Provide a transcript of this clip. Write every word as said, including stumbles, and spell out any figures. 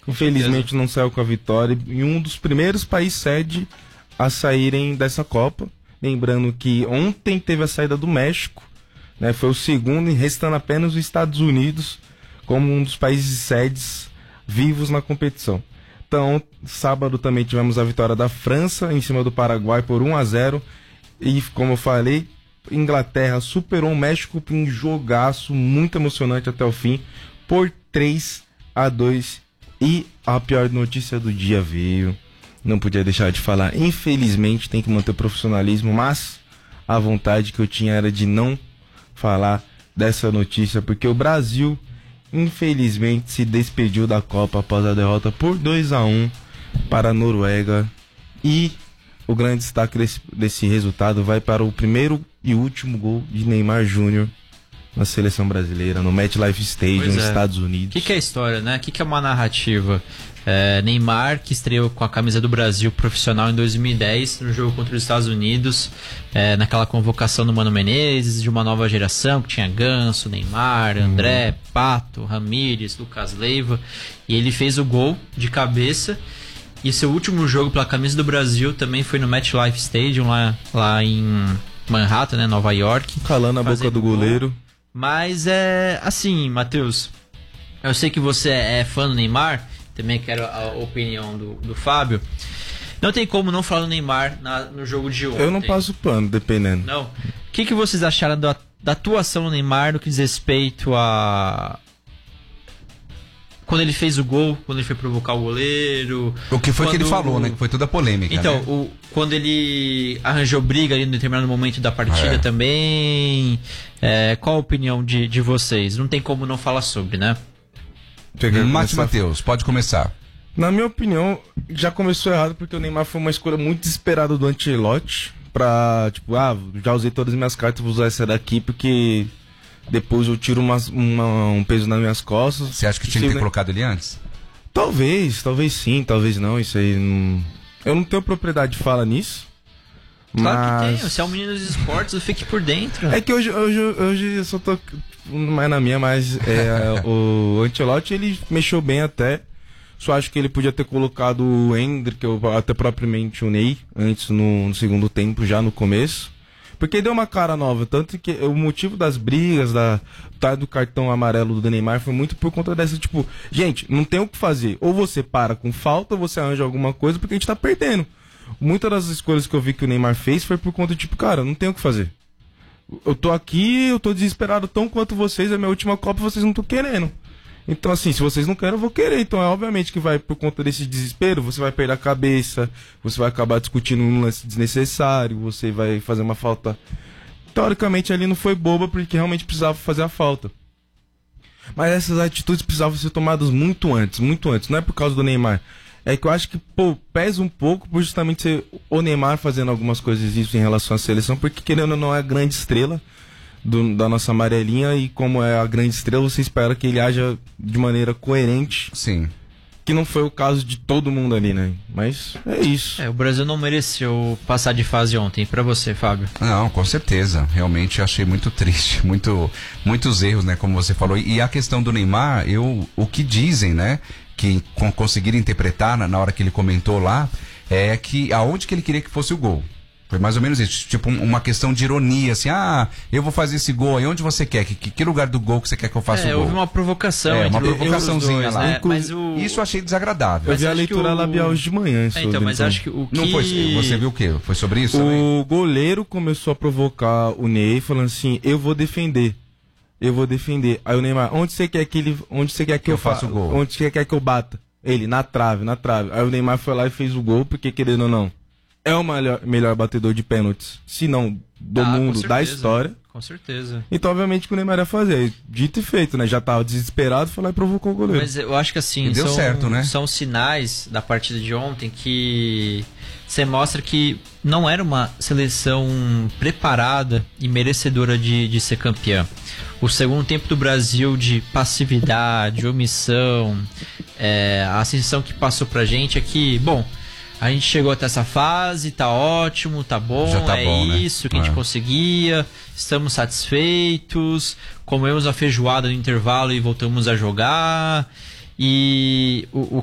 Infelizmente não saiu com a vitória e um dos primeiros países sede a saírem dessa Copa. Lembrando que ontem teve a saída do México, né? Foi o segundo, e restando apenas os Estados Unidos como um dos países sedes vivos na competição. Então, sábado também tivemos a vitória da França em cima do Paraguai por um a zero. E, como eu falei, Inglaterra superou o México em jogaço muito emocionante até o fim por três a dois. E a pior notícia do dia veio. Não podia deixar de falar. Infelizmente tem que manter o profissionalismo, mas a vontade que eu tinha era de não falar dessa notícia, porque o Brasil infelizmente se despediu da Copa após a derrota por dois a um para a Noruega. E o grande destaque desse, desse resultado vai para o primeiro e último gol de Neymar Júnior na seleção brasileira, no MetLife Stadium, nos é. Estados Unidos. O que, que é a história, né? O que, que é uma narrativa? É, Neymar, que estreou com a camisa do Brasil profissional em dois mil e dez, no jogo contra os Estados Unidos, é, naquela convocação do Mano Menezes, de uma nova geração, que tinha Ganso, Neymar, André, uhum. Pato, Ramírez, Lucas Leiva, e ele fez o gol de cabeça. E seu último jogo pela camisa do Brasil também foi no MetLife Stadium, lá, lá em Manhattan, né, Nova York. Calando a boca do goleiro. Gol. Mas é assim, Matheus, eu sei que você é fã do Neymar, também quero a opinião do, do Fábio. Não tem como não falar do Neymar na, no jogo de ontem. Eu não passo pano, dependendo. Não. O que, que vocês acharam da, da atuação do Neymar no que diz respeito a... Quando ele fez o gol, quando ele foi provocar o goleiro... O que foi quando... que ele falou, né? Que foi toda a polêmica, Então, né? o, quando ele arranjou briga ali em determinado momento da partida é. também... É, qual a opinião de, de vocês? Não tem como não falar sobre, né? Márcio Matheus, pode começar. Na minha opinião, já começou errado, porque o Neymar foi uma escolha muito desesperada do Ancelotti pra, tipo, ah, já usei todas as minhas cartas, vou usar essa daqui porque depois eu tiro uma, uma, um peso nas minhas costas. Você acha que tinha que ter né? colocado ele antes? Talvez, talvez sim, talvez não, isso aí não... Eu não tenho propriedade de fala nisso. Claro mas... que tem, você é um menino dos esportes, fique por dentro. É que hoje, hoje, hoje eu só tô mais na minha, mas é, o Ancelotti ele mexeu bem até. Só acho que ele podia ter colocado o Hendrick, ou até propriamente o Ney, antes no, no segundo tempo, já no começo. Porque deu uma cara nova, tanto que o motivo das brigas, da, tá, do cartão amarelo do Neymar foi muito por conta dessa, tipo, gente, não tem o que fazer. Ou você para com falta, ou você arranja alguma coisa, porque a gente tá perdendo. Muitas das escolhas que eu vi que o Neymar fez foi por conta de, tipo, cara, não tem o que fazer. Eu tô aqui, eu tô desesperado tão quanto vocês, é a minha última Copa, vocês não estão querendo. Então, assim, se vocês não querem, eu vou querer. Então, é obviamente que vai, por conta desse desespero, você vai perder a cabeça, você vai acabar discutindo um lance desnecessário, você vai fazer uma falta... Teoricamente, ali não foi boba, porque realmente precisava fazer a falta. Mas essas atitudes precisavam ser tomadas muito antes, muito antes. Não é por causa do Neymar. É que eu acho que, pô, pesa um pouco por justamente ser o Neymar fazendo algumas coisas isso em relação à seleção, porque querendo ou não é a grande estrela do, da nossa amarelinha, e como é a grande estrela, você espera que ele haja de maneira coerente. Sim. Que não foi o caso de todo mundo ali, né? Mas é isso. É, o Brasil não mereceu passar de fase ontem. Pra você, Fábio? Não, com certeza. Realmente achei muito triste, muito, muitos erros, né? Como você falou. E a questão do Neymar, eu, o que dizem, né? Que conseguiram interpretar na, na hora que ele comentou lá, é que aonde que ele queria que fosse o gol. Foi mais ou menos isso, tipo um, uma questão de ironia, assim, ah, eu vou fazer esse gol aí, onde você quer? Que, que, que lugar do gol que você quer que eu faça é, o gol? Houve uma provocação. É, uma provocaçãozinha dois, lá. né? Mas o... Isso eu achei desagradável. Eu vi a leitura o... labial hoje de manhã. É, então, mas acho que o que... Não foi, você viu o quê? Foi sobre isso o também? O goleiro começou a provocar o Ney, falando assim, eu vou defender. Eu vou defender. Aí o Neymar, onde você quer que ele, onde você quer que, que eu, eu faça o gol? Onde você quer que eu bata? Ele, na trave, na trave. Aí o Neymar foi lá e fez o gol, porque querendo ou não, é o melhor, melhor batedor de pênaltis, se não do ah, mundo, da história. Com certeza. Então, obviamente, que o Neymar ia fazer. Dito e feito, né? Já tava desesperado, foi lá e provocou o goleiro. Mas eu acho que assim, deu são, certo, né? São sinais da partida de ontem que você mostra que não era uma seleção preparada e merecedora de, de ser campeã. O segundo tempo do Brasil de passividade, omissão, é, a sensação que passou pra gente é que, bom, a gente chegou até essa fase, tá ótimo, tá bom, Já tá é bom, né? isso que a gente É. conseguia, estamos satisfeitos, comemos a feijoada no intervalo e voltamos a jogar. E o, o